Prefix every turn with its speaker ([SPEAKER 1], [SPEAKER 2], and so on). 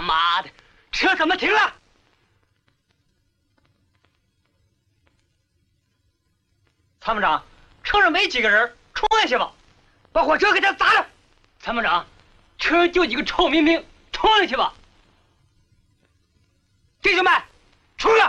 [SPEAKER 1] 妈的，车怎么停了？参谋长，车上没几个人，冲下去吧，把火车给他砸了。参谋长，车上就几个臭民兵，冲下去吧。弟兄们，冲了！